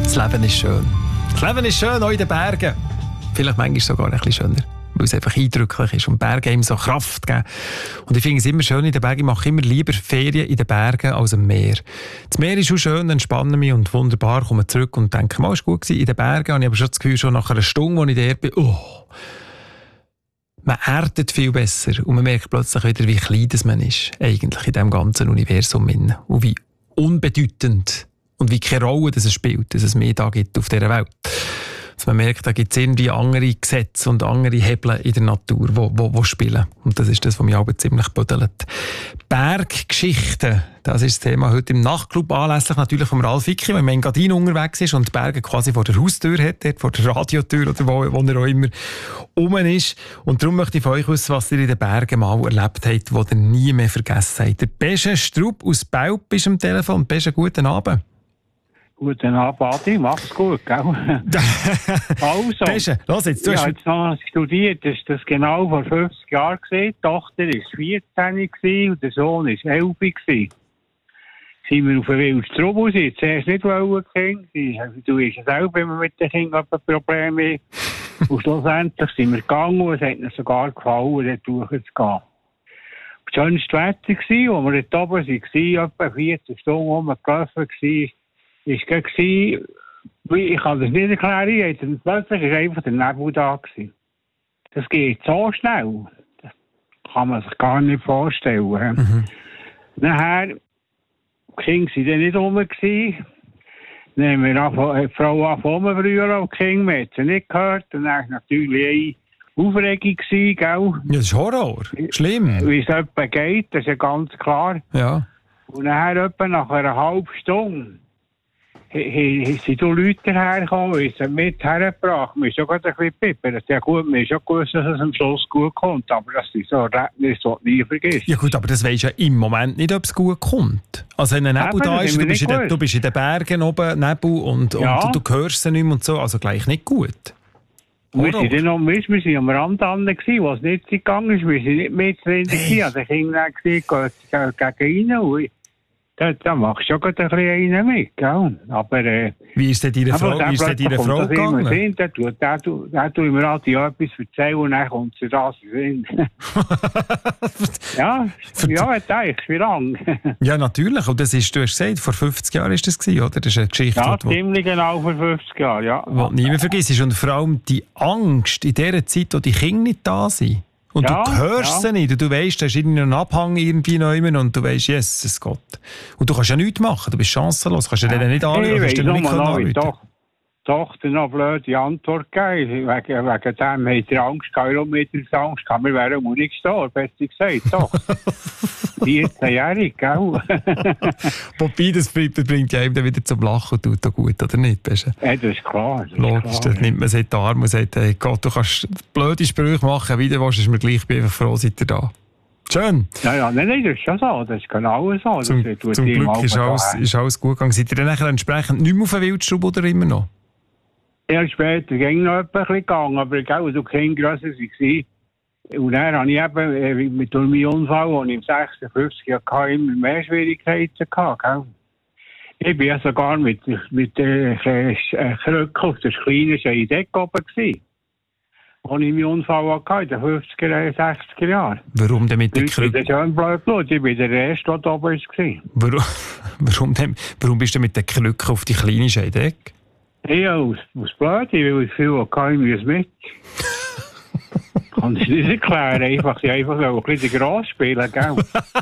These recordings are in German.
Das Leben ist schön. Das Leben ist schön, auch in den Bergen. Vielleicht manchmal sogar ein bisschen schöner, weil es einfach eindrücklich ist und Berge ihm so Kraft geben. Und ich finde es immer schön in den Bergen. Ich mache immer lieber Ferien in den Bergen als am Meer. Das Meer ist auch schön, entspanne mich und wunderbar, komme zurück und denke, mal, es war gut gewesen. In den Bergen habe ich aber schon das Gefühl, schon nach einer Stunde, wo ich dort bin, man erdet viel besser und man merkt plötzlich wieder, wie klein das man ist, eigentlich in diesem ganzen Universum. Und wie unbedeutend und wie keine Rolle das es spielt, dass es mehr da gibt auf dieser Welt. Dass man merkt, da gibt es irgendwie andere Gesetze und andere Hebel in der Natur, die spielen. Und das ist das, was mich aber ziemlich büdelt. Berggeschichten, das ist das Thema heute im Nachtclub, anlässlich natürlich vom Ralf Icki, wenn man in Engadin unterwegs ist und die Berge quasi vor der Haustür hat, dort vor der Radiotür oder wo er auch immer rum ist. Und darum möchte ich von euch wissen, was ihr in den Bergen mal erlebt habt, was ihr nie mehr vergessen habt. Der Besche Strupp aus Belp ist am Telefon. Besche, guten Abend. Guten Abend, Adi. Mach's gut, gell? Also, Besche, los jetzt. Ich habe jetzt noch studiert, das war genau vor 50 Jahren. Die Tochter war 14 und der Sohn war 11. Sind wir auf den Wildstrub raus. Zuerst nicht wollen, du weißt ja selber, wenn man mit den Kindern ein Problem hat. Und schlussendlich sind wir gegangen und es hat mir sogar gefallen, dort durchzugehen. Das schönste Wetter war, als wir dort oben waren, etwa 14 Stunden rumgelaufen waren, ich kann das nicht erklären, plötzlich war einfach der Nebel da. Das geht so schnell. Das kann man sich gar nicht vorstellen. Mhm. Nachher, die Kinder waren dann nicht rum. Dann haben wir die Frau angefangen früher, die Kinder, man hat sie nicht gehört. Dann war natürlich eine Aufregung, gell? Ja, das ist Horror. Schlimm. Wie es etwa geht, das ist ja ganz klar. Ja. Und nachher etwa nach einer halben Stunde sind Leute hergekommen, und sind mit hergebracht. Wir sind schon gerade ein bisschen pippern. Ja gut, wir haben schon gewusst, dass es am Schluss gut kommt, aber das ist so ein Erlebnis, das du nie vergisst. Ja gut, aber das weisst ja im Moment nicht, ob es gut kommt. Also wenn ein Nebel da ist, du bist in den Bergen oben, Nebel, und du hörst sie nicht mehr und so, also gleich nicht gut. Wir waren am Rand an, wo es nicht gegangen ist. Wir sind nicht mit drin. Also die Kinder haben gesagt, gegen rein. Da machst du schon ein bisschen rein mit, gell? Aber, wie ist denn deine Frau gegangen? Da tut mir Radio etwas erzählen und dann kommt sie das in. Ja, eigentlich, wie lange? Ja, natürlich. Und das ist, du hast gesagt, vor 50 Jahren war das, oder? Das ist eine Geschichte, ja, ziemlich genau vor 50 Jahren, ja. Was nie mehr vergisst. Und vor allem die Angst in dieser Zeit, wo die Kinder nicht da sind. Und du hörst sie nicht. Und du weisst, da ist irgendein Abhang irgendwie neu und du weisst, Jesus Gott. Und du kannst ja nichts machen. Du bist chancenlos. Du kannst ja denen nicht anrufen. Doch, dann noch blöde Antwort gegeben. Wegen dem hat er Angst gehabt. Warum hat er Angst gehabt? Wir wären auch nicht gestorben, besser gesagt. Doch. 14-jährig, gell? Wobei, das bringt ja eben wieder zum Lachen und tut auch gut, oder nicht? Ja, das ist klar. Logisch, dann nimmt man sich in die Arme und sagt, hey Gott, du kannst blöde Sprüche machen, wie du willst, ist mir gleich, bin einfach froh, seid ihr da. Schön. Ja, nein, das ist schon so. Das ist genau so. Zum Glück ist alles gut gegangen. Seid ihr dann nachher entsprechend nicht mehr auf den Wildstrub oder immer noch? Ja, später ging noch etwas gegangen, aber als du kein grösser war. Und dann habe ich eben mit meinem Unfall, den ich im 56 hatte, immer mehr Schwierigkeiten gehabt. Gell? Ich war ja sogar mit der Krücke auf der kleinen Scheidecke oben gewesen. Als ich meinen Unfall hatte, in den 50er, 60er Jahren. Warum denn mit der Krücke? Das ist ja ein Blödblut. Ich war der Erste, der oben war. Warum bist du mit der Krücke auf die kleine Scheidecke? Ja, aus Blöd, weil ich viel hatte, mit. Kann ich nicht erklären. Ich ein bisschen gross spielen, gell?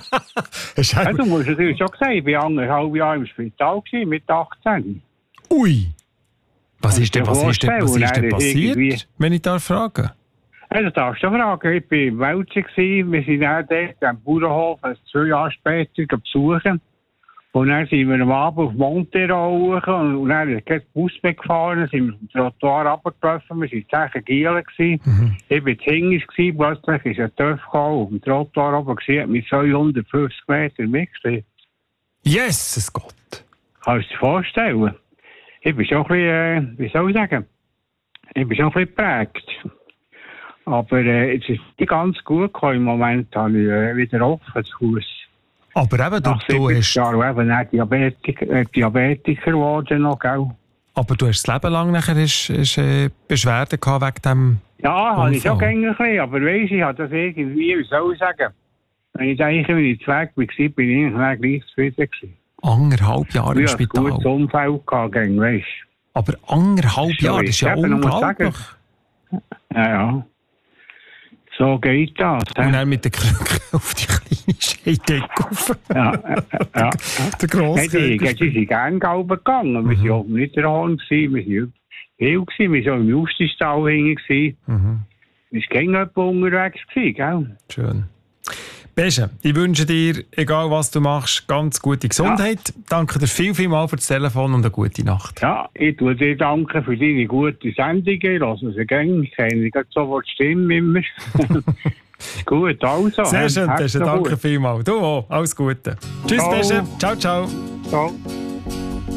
Ja, du musst natürlich schon sagen, ich war 1,5 Jahre im Spital mit 18. Ui! Was ist denn passiert, wenn ich da frage? Also darfst du fragen. Ich war im Welschen, wir sind dann dort am Bauernhof 2 Jahre später besuchen. Und dann sind wir am Abend auf Montero hoch und dann ist der Bus weggefahren, dann sind wir vom Trottoir runtergelaufen, wir waren 10 Gielen. Ich war hinten, plötzlich ist ein Töff gekommen, auf dem Trottoir oben hat mit 250 Metern mitgestellt. Jesus Gott! Kannst du dir vorstellen? Ich bin schon ein bisschen, wie soll ich sagen, ich bin schon ein bisschen geprägt. Aber es ist nicht ganz gut gekommen. Im Moment habe ich wieder offen das Haus. Aber eben, du hast... Jahre eben Diabetiker geworden noch, gell? Aber du hast das Leben lang nachher Beschwerden gehabt wegen dem Ja, habe ich schon Unfall. gerne ein bisschen, aber weisst, ich habe das irgendwie, wie soll ich sagen, wenn ich eigentlich, wenn ich weg war, bin ich eigentlich gleich zufrieden gewesen. 1,5 Jahre im Ich hatte ein Spital. gutes Umfeld gehabt, weisst. Aber 1,5 Jahre, das ist ja Eben, muss man unglaublich. Ja. So geht das. Und dann mit der Krücke auf die kleine Scheidecke rauf. Ja. Der Nein, grosse die sind gerne gelb gegangen. Wir waren oben nicht der Horn, wir waren viel gewesen. Wir waren so im Justistal hinten. Es ging jemand unterwegs gewesen, gell? Schön. Beste, ich wünsche dir, egal was du machst, ganz gute Gesundheit. Danke dir vielmals für das Telefon und eine gute Nacht. Ja, ich tue dir danken für deine gute Sendungen. Lassen Sie gehen. Ich kenne gerade sofort die Stimme immer. Gut, also. Sehr schön, Beste, danke vielmals. Du auch, alles Gute. Tschüss, Ciao. Beste. Ciao, ciao. Ciao.